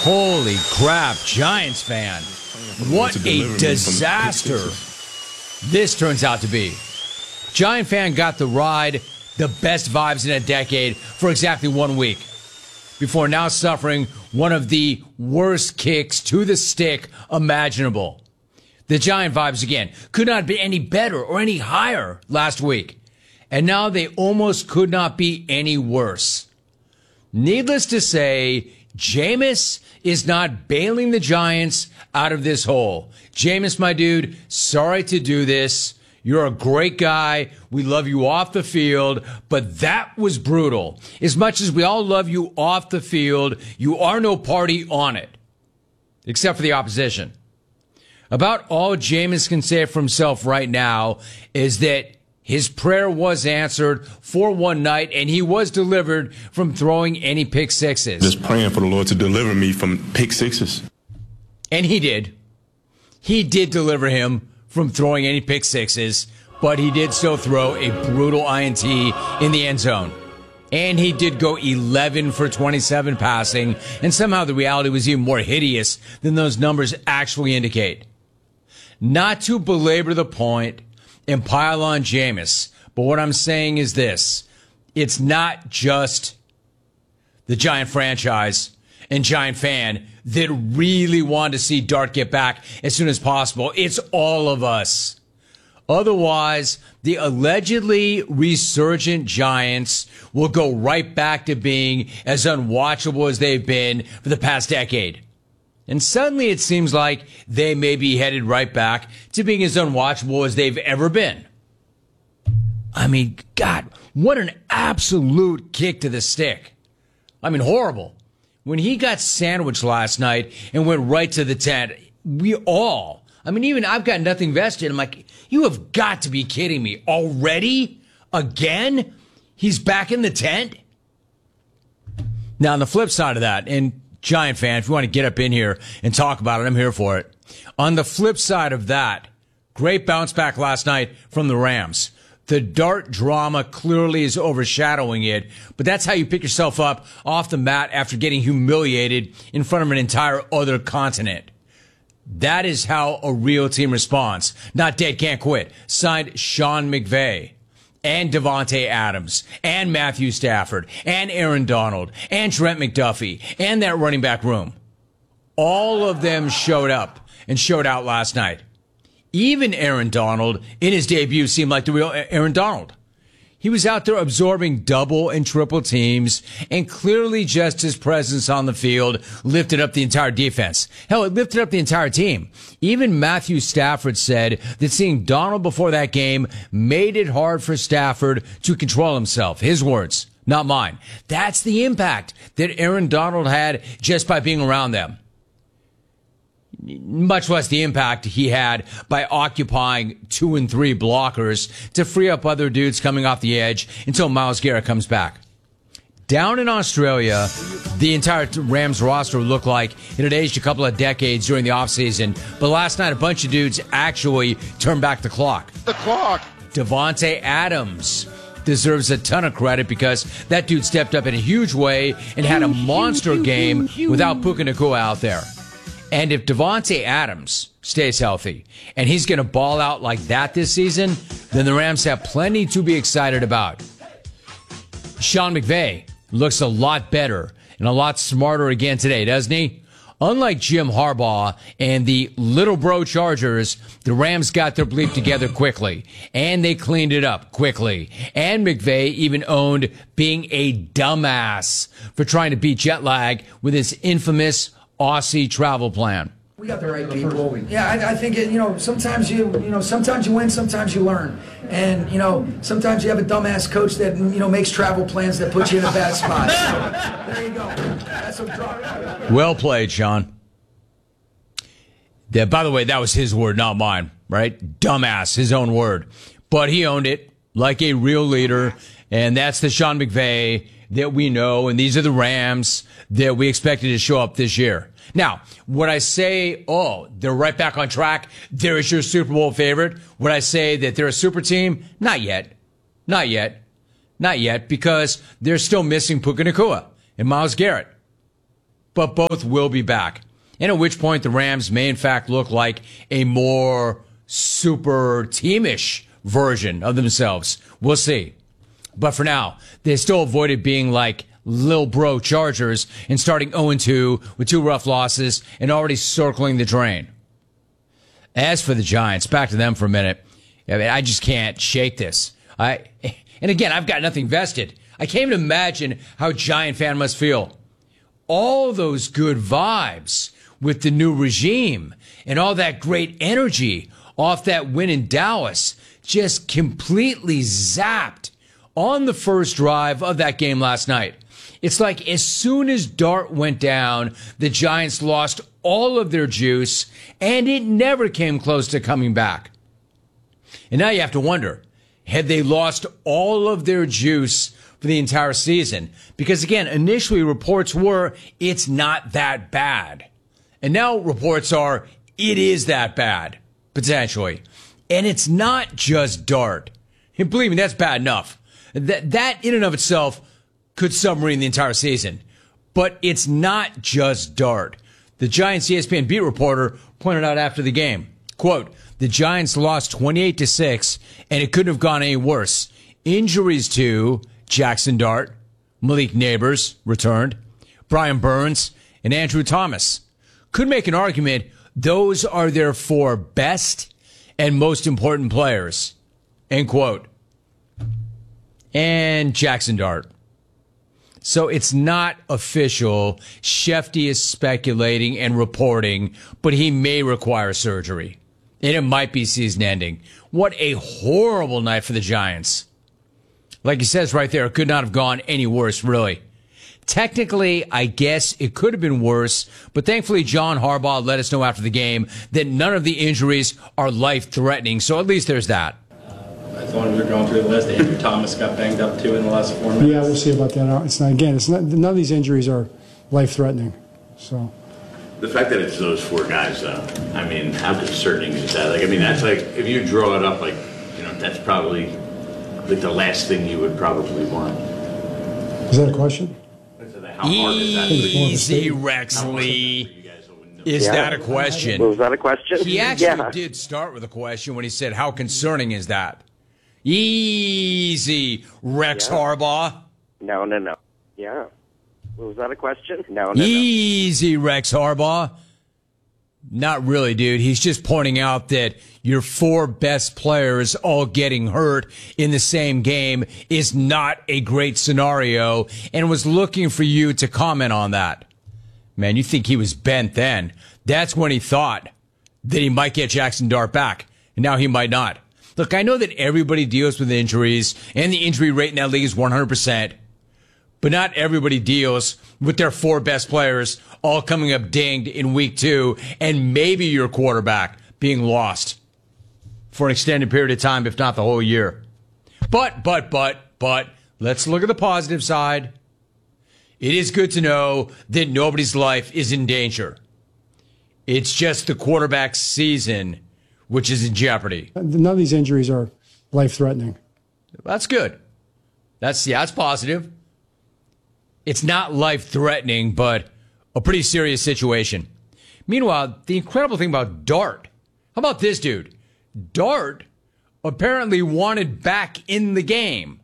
Holy crap, Giants fan. What a disaster this turns out to be. Giant fan got the ride, the best vibes in a decade, for exactly 1 week, before now suffering one of the worst kicks to the stick imaginable. The Giant vibes, again, could not be any better or any higher last week. And now they almost could not be any worse. Needless to say, Jameis is not bailing the Giants out of this hole. Jameis, my dude, sorry to do this. You're a great guy. We love you off the field, but that was brutal. As much as we all love you off the field, you are no party on it, except for the opposition. About all Jameis can say for himself right now is that his prayer was answered for one night, and he was delivered from throwing any pick sixes. Just praying for the Lord to deliver me from pick sixes. And he did. He did deliver him from throwing any pick sixes, but he did still throw a brutal INT in the end zone. And he did go 11 for 27 passing, and somehow the reality was even more hideous than those numbers actually indicate. Not to belabor the point and pile on Jameis, but what I'm saying is this. It's not just the Giant franchise and Giant fan that really want to see Dart get back as soon as possible. It's all of us. Otherwise, the allegedly resurgent Giants will go right back to being as unwatchable as they've been for the past decade. And suddenly it seems like they may be headed right back to being as unwatchable as they've ever been. I mean, God, what an absolute kick to the stick. I mean, horrible. When he got sandwiched last night and went right to the tent, even I've got nothing vested. I'm like, you have got to be kidding me. Already? Again? He's back in the tent? Now, on the flip side of that, and Giant fan, if you want to get up in here and talk about it, I'm here for it. On the flip side of that, great bounce back last night from the Rams. The Dart drama clearly is overshadowing it, but that's how you pick yourself up off the mat after getting humiliated in front of an entire other continent. That is how a real team responds. Not dead, can't quit. Signed Sean McVay and Davante Adams and Matthew Stafford and Aaron Donald and Trent McDuffie and that running back room. All of them showed up and showed out last night. Even Aaron Donald, in his debut, seemed like the real Aaron Donald. He was out there absorbing double and triple teams, and clearly just his presence on the field lifted up the entire defense. Hell, it lifted up the entire team. Even Matthew Stafford said that seeing Donald before that game made it hard for Stafford to control himself. His words, not mine. That's the impact that Aaron Donald had just by being around them. Much less the impact he had by occupying 2 and 3 blockers to free up other dudes coming off the edge until Myles Garrett comes back. Down in Australia, the entire Rams roster looked like it had aged a couple of decades during the offseason, but last night a bunch of dudes actually turned back the clock. Davante Adams deserves a ton of credit because that dude stepped up in a huge way and had a monster game without Puka Nacua out there. And if Davante Adams stays healthy and he's going to ball out like that this season, then the Rams have plenty to be excited about. Sean McVay looks a lot better and a lot smarter again today, doesn't he? Unlike Jim Harbaugh and the little bro Chargers, the Rams got their bleep together quickly, and they cleaned it up quickly. And McVay even owned being a dumbass for trying to beat jet lag with his infamous Aussie travel plan. We got the right people. Yeah, I think sometimes you win, sometimes you learn, and sometimes you have a dumbass coach that makes travel plans that put you in a bad spot. So, there you go. That's what draw. Well played, Sean. Yeah, by the way, that was his word, not mine. Right? Dumbass, his own word, but he owned it like a real leader, and that's the Sean McVay that we know, and these are the Rams that we expected to show up this year. Now, would I say, they're right back on track, there is your Super Bowl favorite? Would I say that they're a super team? Not yet. Not yet, because they're still missing Puka Nacua and Myles Garrett. but both will be back. And at which point the Rams may in fact look like a more super teamish version of themselves. We'll see. But for now, they still avoided being like Lil Bro Chargers and starting 0-2 with 2 rough losses and already circling the drain. As for the Giants, back to them for a minute. I just can't shake this. And again, I've got nothing vested. I can't even imagine how a Giant fan must feel. All those good vibes with the new regime and all that great energy off that win in Dallas just completely zapped on the first drive of that game last night. It's like as soon as Dart went down, the Giants lost all of their juice, and it never came close to coming back. And now you have to wonder, had they lost all of their juice for the entire season? Because again, initially reports were, it's not that bad. And now reports are, it is that bad, potentially. And it's not just Dart. And believe me, that's bad enough. That in and of itself could submarine the entire season. But it's not just Dart. The Giants ESPN beat reporter pointed out after the game, quote, the Giants lost 28-6, and it couldn't have gone any worse. Injuries to Jackson Dart, Malik Neighbors returned, Brian Burns, and Andrew Thomas. Could make an argument those are their 4 best and most important players, end quote. And Jackson Dart. So it's not official. Shefty is speculating and reporting, but he may require surgery. And it might be season ending. What a horrible night for the Giants. Like he says right there, it could not have gone any worse, really. Technically, I guess it could have been worse, but thankfully John Harbaugh let us know after the game that none of the injuries are life-threatening, so at least there's that. I thought we were going through the list. Andrew Thomas got banged up too in the last 4 minutes. Yeah, we'll see about that. It's not. None of these injuries are life-threatening. So the fact that it's those 4 guys, though, I mean, how concerning is that? Like, I mean, that's like if you draw it up, like, you know, that's probably like the last thing you would probably want. Is that a question? How hard is that? Easy, Rexley. Is that a question? Was that a question? He actually did start with a question when he said, how concerning is that? Easy, Rex Harbaugh. No. Yeah. Was that a question? No. Easy, Rex Harbaugh. Not really, dude. He's just pointing out that your 4 best players all getting hurt in the same game is not a great scenario and was looking for you to comment on that. Man, you think he was bent then. That's when he thought that he might get Jackson Dart back, and now he might not. Look, I know that everybody deals with injuries, and the injury rate in that league is 100%, but not everybody deals with their 4 best players all coming up dinged in week 2, and maybe your quarterback being lost for an extended period of time, if not the whole year. But, let's look at the positive side. It is good to know that nobody's life is in danger. It's just the quarterback's season which is in jeopardy. None of these injuries are life-threatening. That's good. That's positive. It's not life-threatening, but a pretty serious situation. Meanwhile, the incredible thing about Dart, how about this dude? Dart apparently wanted back in the game.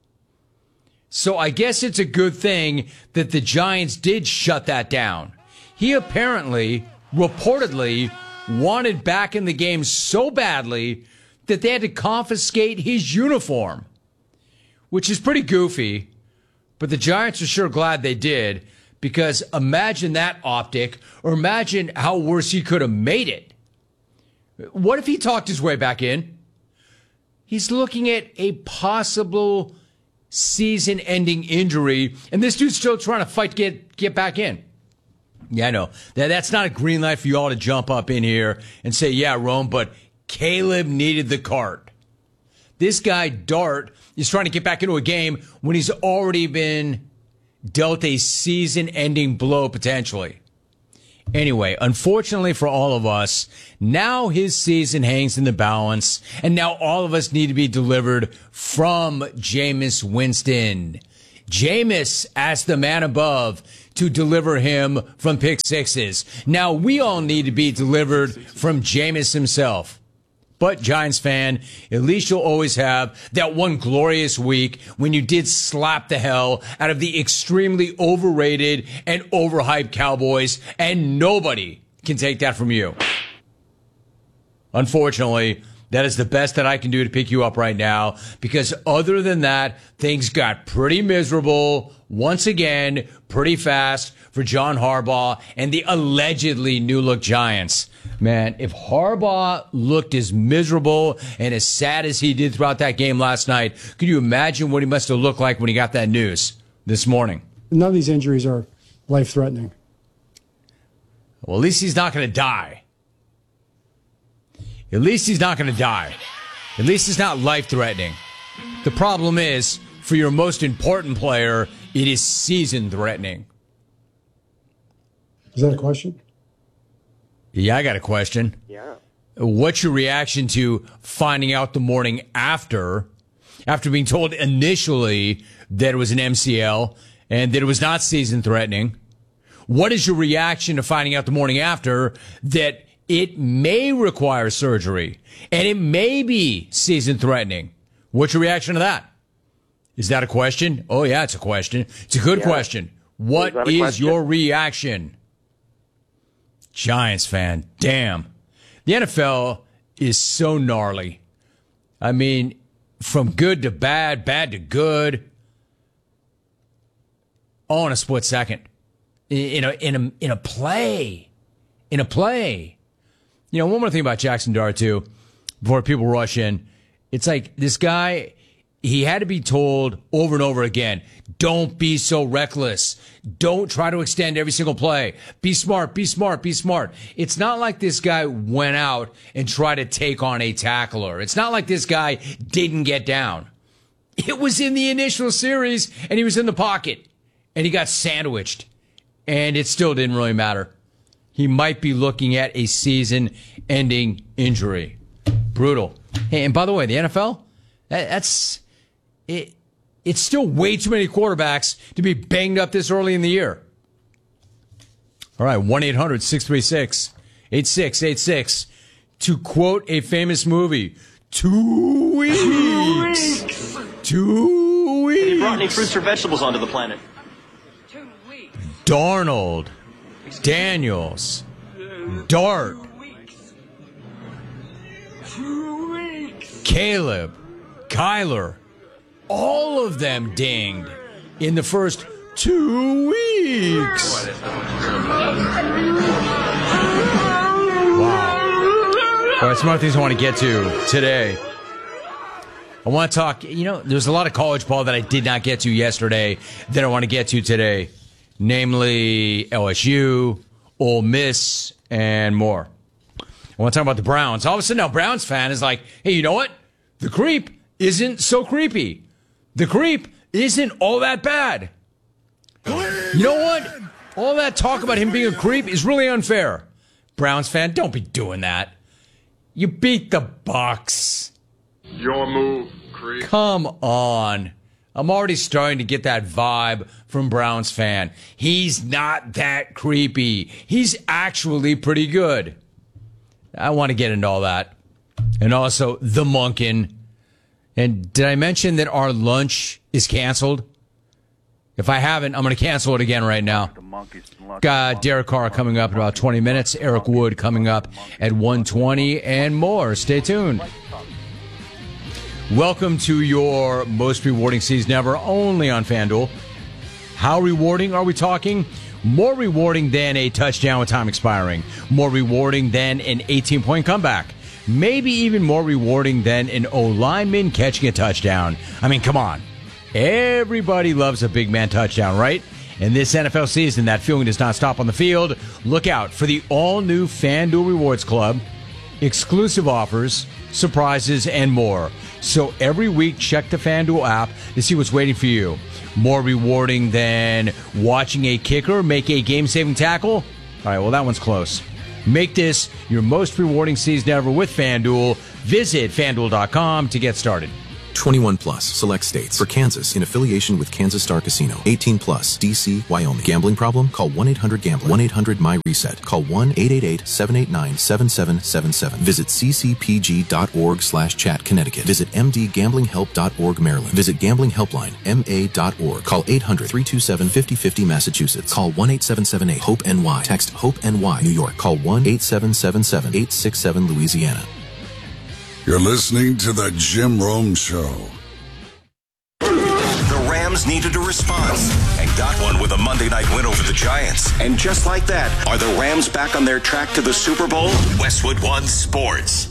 So I guess it's a good thing that the Giants did shut that down. He apparently, reportedly, wanted back in the game so badly that they had to confiscate his uniform, which is pretty goofy, but the Giants are sure glad they did, because imagine that optic, or imagine how worse he could have made it. What if he talked his way back in? He's looking at a possible season-ending injury, and this dude's still trying to fight to get back in. Yeah, I know. That's not a green light for you all to jump up in here and say, yeah, Rome, but Caleb needed the cart. This guy, Dart, is trying to get back into a game when he's already been dealt a season-ending blow, potentially. Anyway, unfortunately for all of us, now his season hangs in the balance, and now all of us need to be delivered from Jameis Winston. Jameis asked the man above to deliver him from pick sixes. Now, we all need to be delivered from Jameis himself. But, Giants fan, at least you'll always have that one glorious week when you did slap the hell out of the extremely overrated and overhyped Cowboys, and nobody can take that from you. Unfortunately, that is the best that I can do to pick you up right now, because other than that, things got pretty miserable once again, pretty fast for John Harbaugh and the allegedly new-look Giants. Man, if Harbaugh looked as miserable and as sad as he did throughout that game last night, could you imagine what he must have looked like when he got that news this morning? None of these injuries are life-threatening. Well, at least he's not going to die. At least he's not going to die. At least it's not life-threatening. The problem is, for your most important player, it is season-threatening. Is that a question? Yeah, I got a question. Yeah. What's your reaction to finding out the morning after being told initially that it was an MCL and that it was not season-threatening? What is your reaction to finding out the morning after that it may require surgery and it may be season-threatening? What's your reaction to that? Is that a question? Oh, yeah, it's a question. It's a good question. What is your reaction? Giants fan, damn. The NFL is so gnarly. I mean, from good to bad, bad to good, all in a split second. In a play. In a play. You know, one more thing about Jackson Dart, too, before people rush in. It's like this guy, he had to be told over and over again, don't be so reckless. Don't try to extend every single play. Be smart, be smart, be smart. It's not like this guy went out and tried to take on a tackler. It's not like this guy didn't get down. It was in the initial series, and he was in the pocket, and he got sandwiched, and it still didn't really matter. He might be looking at a season-ending injury. Brutal. Hey, and by the way, the NFL, that's it. It's still way too many quarterbacks to be banged up this early in the year. All right, 1-800-636-8686. To quote a famous movie, 2 weeks. 2 weeks. Have you brought any fruits or vegetables onto the planet? 2 weeks. Darnold, Daniels, Dart, 2 weeks. Caleb, Kyler, all of them dinged in the first 2 weeks. Wow. All right, some other things I want to get to today. I want to talk, there's a lot of college ball that I did not get to yesterday that I want to get to today, namely LSU, Ole Miss, and more. I want to talk about the Browns. All of a sudden now Browns fan is like, hey, you know what? The creep isn't so creepy. The creep isn't all that bad. You know what? All that talk about him being a creep is really unfair. Browns fan, don't be doing that. You beat the Bucs. Your move, creep. Come on. I'm already starting to get that vibe from Browns fan. He's not that creepy. He's actually pretty good. I want to get into all that. And also, the Monken. And did I mention that our lunch is canceled? If I haven't, I'm going to cancel it again right now. Got Derek Carr coming up in about 20 minutes. Eric Wood coming up at 1:20 and more. Stay tuned. Welcome to your most rewarding season ever, only on FanDuel. How rewarding are we talking? More rewarding than a touchdown with time expiring. More rewarding than an 18-point comeback. Maybe even more rewarding than an O-lineman catching a touchdown. I mean, come on. Everybody loves a big man touchdown, right? In this NFL season, that feeling does not stop on the field. Look out for the all-new FanDuel Rewards Club. Exclusive offers, surprises, and more. So every week, check the FanDuel app to see what's waiting for you. More rewarding than watching a kicker make a game-saving tackle? All right, well, that one's close. Make this your most rewarding season ever with FanDuel. Visit FanDuel.com to get started. 21 plus. Select states. For Kansas, in affiliation with Kansas Star Casino. 18 plus. D.C., Wyoming. Gambling problem? Call 1-800-GAMBLER. 1-800-MY-RESET. Call 1-888-789-7777. Visit ccpg.org/chat Connecticut. Visit mdgamblinghelp.org Maryland. Visit Gambling Helpline, ma.org. Call 800-327-5050 Massachusetts. Call 1-8778-HOPE-NY. Text HOPE-NY New York. Call 1-8777-867 Louisiana. You're listening to The Jim Rome Show. The Rams needed a response and got one with a Monday night win over the Giants. And just like that, are the Rams back on their track to the Super Bowl? Westwood One Sports.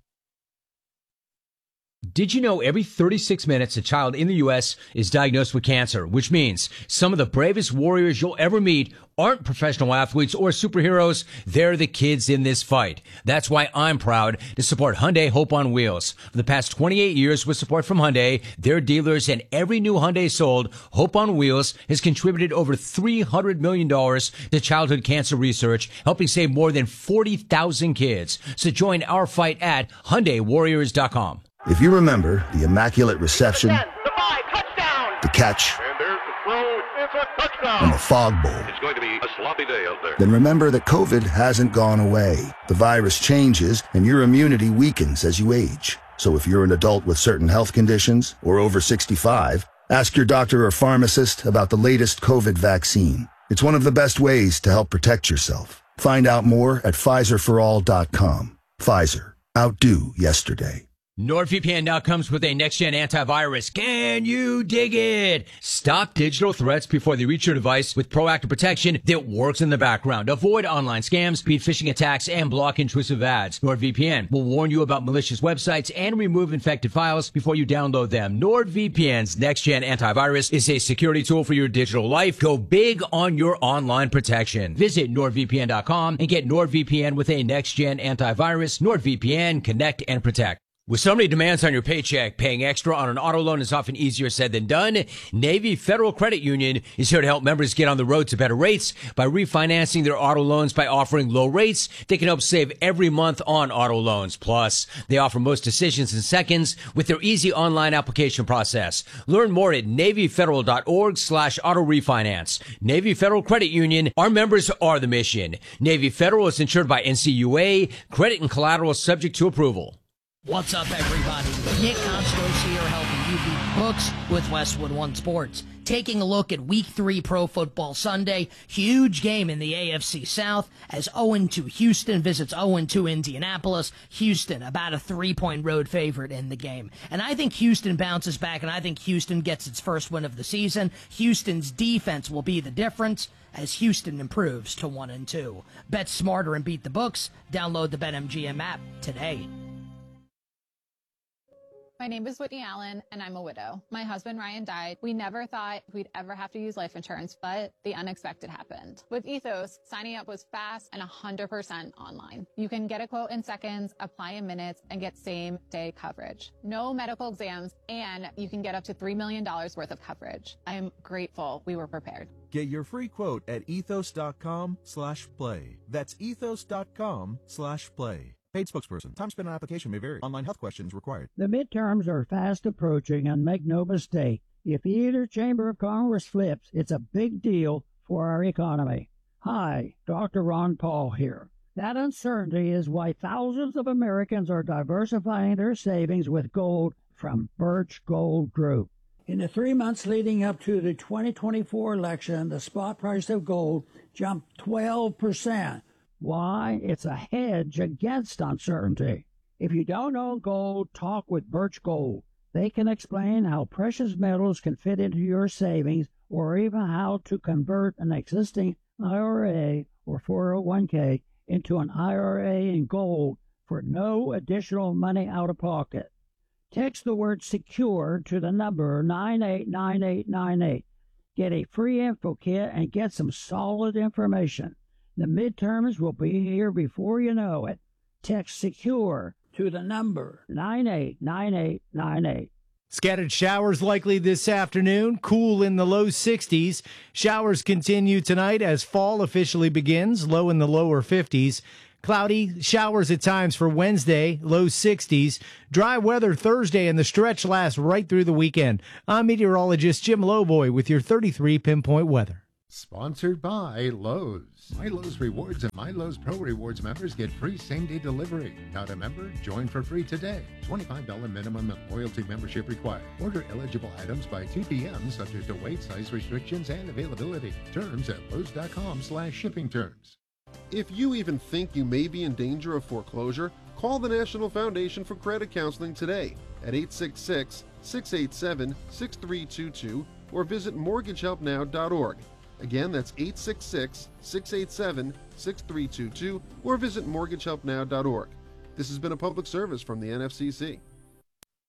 Did you know every 36 minutes a child in the U.S. is diagnosed with cancer, which means some of the bravest warriors you'll ever meet aren't professional athletes or superheroes. They're the kids in this fight. That's why I'm proud to support Hyundai Hope on Wheels. For the past 28 years with support from Hyundai, their dealers, and every new Hyundai sold, Hope on Wheels has contributed over $300 million to childhood cancer research, helping save more than 40,000 kids. So join our fight at HyundaiWarriors.com. If you remember the immaculate reception, the catch, and the fog bowl, It's going to be a sloppy day out there. then remember that COVID hasn't gone away. The virus changes and your immunity weakens as you age. So if you're an adult with certain health conditions or over 65, ask your doctor or pharmacist about the latest COVID vaccine. It's one of the best ways to help protect yourself. Find out more at PfizerForAll.com. Pfizer. Outdo yesterday. NordVPN now comes with a next-gen antivirus. Can you dig it? Stop digital threats before they reach your device with proactive protection that works in the background. Avoid online scams, beat phishing attacks, and block intrusive ads. NordVPN will warn you about malicious websites and remove infected files before you download them. NordVPN's next-gen antivirus is a security tool for your digital life. Go big on your online protection. Visit NordVPN.com and get NordVPN with a next-gen antivirus. NordVPN, connect and protect. With so many demands on your paycheck, paying extra on an auto loan is often easier said than done. Navy Federal Credit Union is here to help members get on the road to better rates by refinancing their auto loans by offering low rates. They can help save every month on auto loans. Plus, they offer most decisions in seconds with their easy online application process. Learn more at NavyFederal.org/auto refinance. Navy Federal Credit Union. Our members are the mission. Navy Federal is insured by NCUA. Credit and collateral subject to approval. What's up, everybody? Nick Kostos here, helping you beat books with Westwood One Sports. Taking a look at Week 3 Pro Football Sunday. Huge game in the AFC South as 0-2 Houston visits 0-2 Indianapolis. Houston, about a 3-point road favorite in the game. And I think Houston bounces back, and I think Houston gets its first win of the season. Houston's defense will be the difference as Houston improves to 1-2. Bet smarter and beat the books. Download the BetMGM app today. My name is Whitney Allen, and I'm a widow. My husband, Ryan, died. We never thought we'd ever have to use life insurance, but the unexpected happened. With Ethos, signing up was fast and 100% online. You can get a quote in seconds, apply in minutes, and get same-day coverage. No medical exams, and you can get up to $3 million worth of coverage. I am grateful we were prepared. Get your free quote at ethos.com/play. That's ethos.com/play. Paid spokesperson. Time spent on application may vary. Online health questions required. The midterms are fast approaching, and make no mistake, if either chamber of Congress flips, it's a big deal for our economy. Hi, Dr. Ron Paul here. That uncertainty is why thousands of Americans are diversifying their savings with gold from Birch Gold Group. In the 3 months leading up to the 2024 election, the spot price of gold jumped 12%. Why? It's a hedge against uncertainty. If you don't own gold, talk with Birch Gold. They can explain how precious metals can fit into your savings, or even how to convert an existing IRA or 401k into an IRA in gold for no additional money out of pocket. Text the word SECURE to the number 989898. Get a free info kit and get some solid information. The midterms will be here before you know it. Text SECURE to the number 989898. Scattered showers likely this afternoon, cool in the low 60s. Showers continue tonight as fall officially begins, low in the lower 50s. Cloudy, showers at times for Wednesday, low 60s. Dry weather Thursday, and the stretch lasts right through the weekend. I'm meteorologist Jim Lowboy with your 33 pinpoint weather. Sponsored by Lowe's. My Lowe's Rewards and My Lowe's Pro Rewards members get free same-day delivery. Not a member? Join for free today. $25 minimum and loyalty membership required. Order eligible items by 2 p.m. subject to weight, size restrictions, and availability. Terms at Lowe's.com/shipping terms. If you even think you may be in danger of foreclosure, call the National Foundation for Credit Counseling today at 866-687-6322 or visit mortgagehelpnow.org. Again, that's 866-687-6322 or visit mortgagehelpnow.org. This has been a public service from the NFCC.